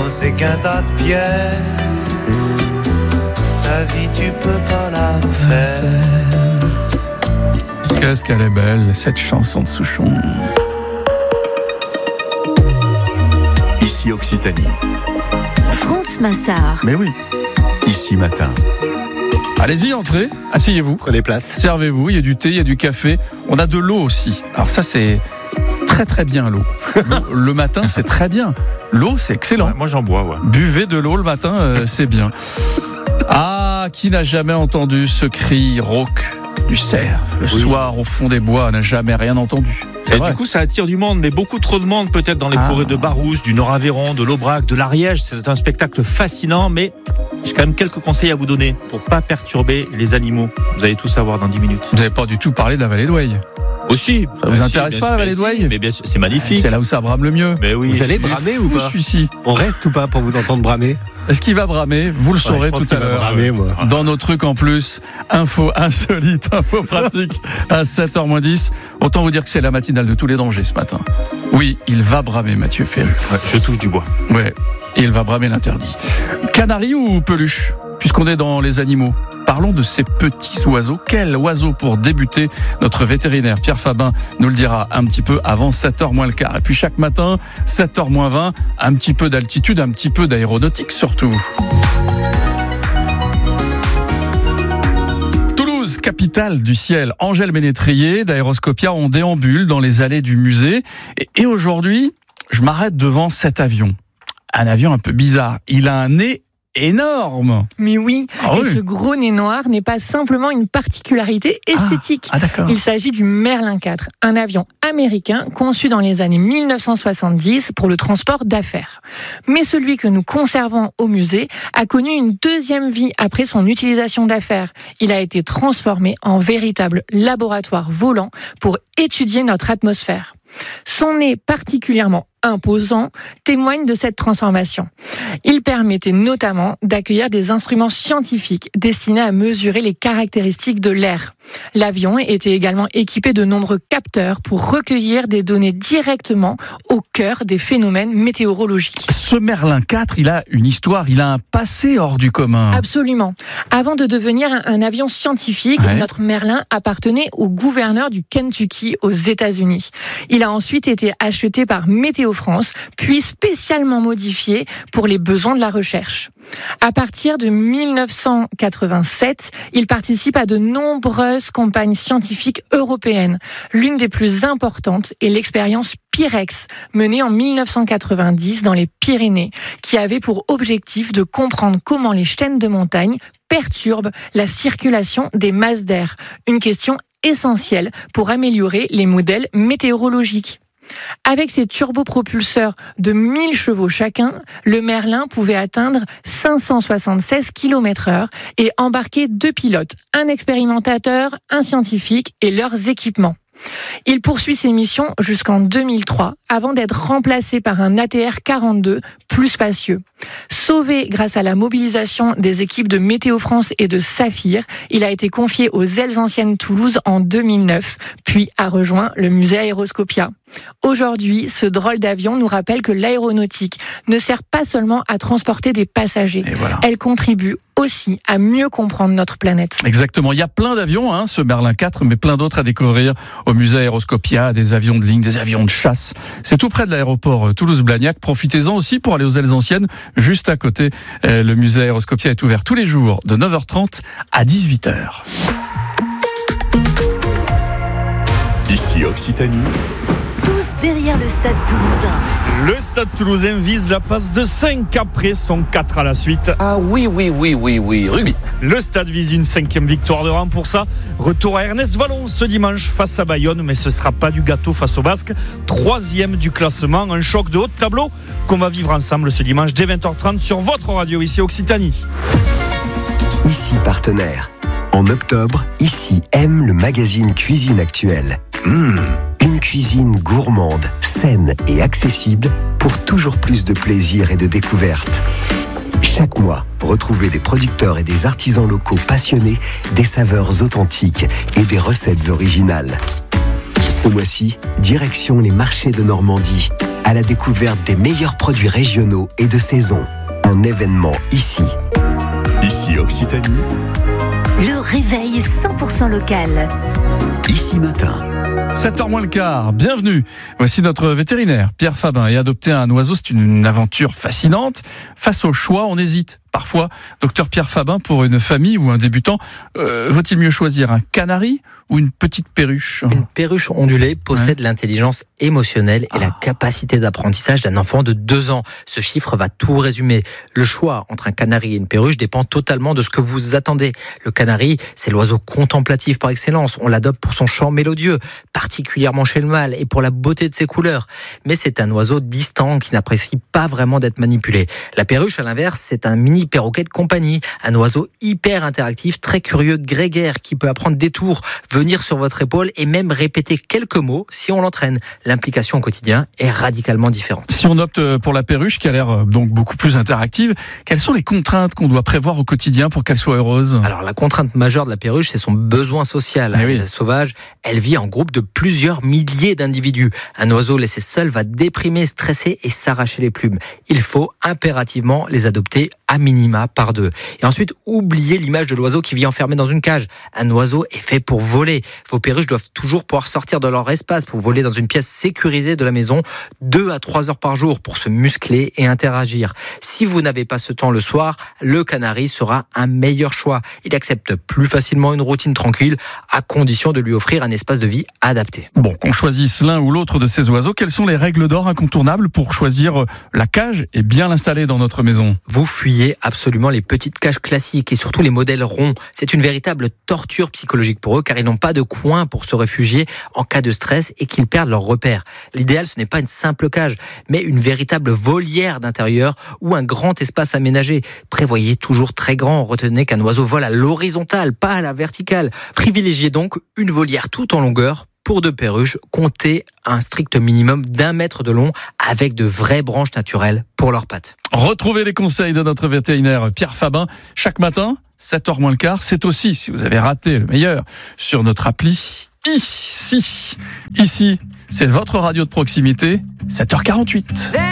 c'est qu'un tas de pierres. Ta vie tu peux pas la refaire. Qu'est-ce qu'elle est belle, cette chanson de Souchon. Ici Occitanie. France Massard. Mais oui. Ici Matin. Allez-y, entrez, asseyez-vous. Prenez place. Servez-vous, il y a du thé, il y a du café. On a de l'eau aussi. Alors ça, c'est très très bien l'eau. Le matin, c'est très bien. L'eau, c'est excellent. Ouais, moi, j'en bois, ouais. Buvez de l'eau le matin, c'est bien. Ah, qui n'a jamais entendu ce cri rauque du cerf le soir au fond des bois, n'a jamais rien entendu. Et du coup, ça attire du monde, mais beaucoup trop de monde peut-être dans les forêts de Barousse, du Nord-Aveyron, de l'Aubrac, de l'Ariège. C'est un spectacle fascinant, mais j'ai quand même quelques conseils à vous donner pour pas perturber les animaux. Vous allez tout savoir dans 10 minutes. Vous n'avez pas du tout parlé de la vallée d'Oueil. Aussi. Ça vous intéresse pas, la vallée d'Oueil ? Mais bien sûr, c'est magnifique. C'est là où ça brame le mieux. Mais oui. Vous allez bramer ou pas ? Celui-ci. On reste ou pas pour vous entendre bramer ? Est-ce qu'il va bramer ? Vous le saurez tout à l'heure. Bramer, moi. Dans nos trucs en plus, info insolite, info pratique à 7h-10. Autant vous dire que c'est la matinale de tous les dangers ce matin. Oui, il va bramer, Mathieu Ferry. Ouais, je touche du bois. Ouais, il va bramer l'interdit. Canari ou peluche ? Puisqu'on est dans les animaux, parlons de ces petits oiseaux. Quel oiseau pour débuter ? Notre vétérinaire Pierre Fabin nous le dira un petit peu avant 7h moins le quart. Et puis chaque matin, 7h moins 20, un petit peu d'altitude, un petit peu d'aéronautique surtout. Toulouse, capitale du ciel. Angèle Ménétrier d'Aéroscopia, on déambule dans les allées du musée. Et aujourd'hui, je m'arrête devant cet avion. Un avion un peu bizarre. Il a un nez énorme. Mais oui, Ah et oui. ce gros nez noir n'est pas simplement une particularité esthétique. D'accord. Il s'agit du Merlin 4, un avion américain conçu dans les années 1970 pour le transport d'affaires. Mais celui que nous conservons au musée a connu une deuxième vie après son utilisation d'affaires. Il a été transformé en véritable laboratoire volant pour étudier notre atmosphère. Son nez particulièrement imposant témoigne de cette transformation. Il permettait notamment d'accueillir des instruments scientifiques destinés à mesurer les caractéristiques de l'air. L'avion était également équipé de nombreux capteurs pour recueillir des données directement au cœur des phénomènes météorologiques. Ce Merlin 4, il a une histoire, il a un passé hors du commun. Absolument. Avant de devenir un avion scientifique, notre Merlin appartenait au gouverneur du Kentucky aux États-Unis. Il a ensuite été acheté par Météo France, puis spécialement modifié pour les besoins de la recherche. À partir de 1987, il participe à de nombreuses campagnes scientifiques européennes. L'une des plus importantes est l'expérience Pyrex, menée en 1990 dans les Pyrénées, qui avait pour objectif de comprendre comment les chaînes de montagnes perturbent la circulation des masses d'air. Une question essentielle pour améliorer les modèles météorologiques. Avec ses turbopropulseurs de 1000 chevaux chacun, le Merlin pouvait atteindre 576 km/h et embarquer 2 pilotes, un expérimentateur, un scientifique et leurs équipements. Il poursuit ses missions jusqu'en 2003, avant d'être remplacé par un ATR-42 plus spacieux. Sauvé grâce à la mobilisation des équipes de Météo France et de Saphir, il a été confié aux ailes anciennes Toulouse en 2009, puis a rejoint le musée Aéroscopia. Aujourd'hui, ce drôle d'avion nous rappelle que l'aéronautique ne sert pas seulement à transporter des passagers. Voilà. Elle contribue aussi à mieux comprendre notre planète. Exactement. Il y a plein d'avions, ce Merlin 4, mais plein d'autres à découvrir au musée Aéroscopia, des avions de ligne, des avions de chasse. C'est tout près de l'aéroport Toulouse-Blagnac. Profitez-en aussi pour aller aux ailes anciennes, juste à côté. Le musée Aéroscopia est ouvert tous les jours de 9h30 à 18h. Ici Occitanie. Tous derrière le stade toulousain. Le Stade Toulousain vise la passe de 5 après son 4 à la suite. Ah oui, rugby. Le Stade vise une 5e victoire de rang pour ça. Retour à Ernest Vallon ce dimanche face à Bayonne, mais ce sera pas du gâteau face aux Basques. 3e du classement, un choc de haut de tableau qu'on va vivre ensemble ce dimanche dès 20h30 sur votre radio ici Occitanie. Ici partenaire. En octobre, Ici aime le magazine Cuisine Actuelle. Une cuisine gourmande, saine et accessible pour toujours plus de plaisir et de découverte. Chaque mois, retrouvez des producteurs et des artisans locaux passionnés, des saveurs authentiques et des recettes originales. Ce mois-ci, direction les marchés de Normandie. à la découverte des meilleurs produits régionaux et de saison. Un événement ici. Ici Occitanie. Le réveil 100% local. Ici Matin. 7h moins le quart, bienvenue. Voici notre vétérinaire, Pierre Fabin. Et adopter un oiseau, c'est une aventure fascinante. Face au choix, on hésite. Parfois, docteur Pierre Fabin, pour une famille ou un débutant, vaut-il mieux choisir un canari ou une petite perruche ? Une perruche ondulée possède l'intelligence émotionnelle et la capacité d'apprentissage d'un enfant de 2 ans. Ce chiffre va tout résumer. Le choix entre un canari et une perruche dépend totalement de ce que vous attendez. Le canari, c'est l'oiseau contemplatif par excellence. On l'adopte pour son chant mélodieux, particulièrement chez le mâle, et pour la beauté de ses couleurs. Mais c'est un oiseau distant qui n'apprécie pas vraiment d'être manipulé. La perruche, à l'inverse, c'est un mini perroquet de compagnie, un oiseau hyper interactif, très curieux, grégaire, qui peut apprendre des tours, venir sur votre épaule et même répéter quelques mots si on l'entraîne. L'implication au quotidien est radicalement différente. Si on opte pour la perruche, qui a l'air donc beaucoup plus interactive, quelles sont les contraintes qu'on doit prévoir au quotidien pour qu'elle soit heureuse ? Alors la contrainte majeure de la perruche, c'est son besoin social. Elle sauvage, elle vit en groupe de plusieurs milliers d'individus. Un oiseau laissé seul va déprimer, stresser et s'arracher les plumes. Il faut impérativement les adopter à minima par 2. Et ensuite, oubliez l'image de l'oiseau qui vit enfermé dans une cage. Un oiseau est fait pour voler. Vos perruches doivent toujours pouvoir sortir de leur espace pour voler dans une pièce sécurisée de la maison 2 à 3 heures par jour pour se muscler et interagir. Si vous n'avez pas ce temps le soir, le canari sera un meilleur choix. Il accepte plus facilement une routine tranquille à condition de lui offrir un espace de vie adapté. Bon, qu'on choisisse l'un ou l'autre de ces oiseaux, quelles sont les règles d'or incontournables pour choisir la cage et bien l'installer dans notre maison ? Vous fuyez absolument les petites cages classiques et surtout les modèles ronds. C'est une véritable torture psychologique pour eux car ils n'ont pas de coin pour se réfugier en cas de stress et qu'ils perdent leurs repères. L'idéal, ce n'est pas une simple cage, mais une véritable volière d'intérieur ou un grand espace aménagé. Prévoyez toujours très grand. Retenez qu'un oiseau vole à l'horizontale, pas à la verticale. Privilégiez donc une volière tout en longueur. Pour 2 perruches, comptez un strict minimum d'1 mètre de long avec de vraies branches naturelles pour leurs pattes. Retrouvez les conseils de notre vétérinaire Pierre Fabin chaque matin, 7h moins le quart. C'est aussi, si vous avez raté le meilleur, sur notre appli Ici. Ici, c'est votre radio de proximité, 7h48.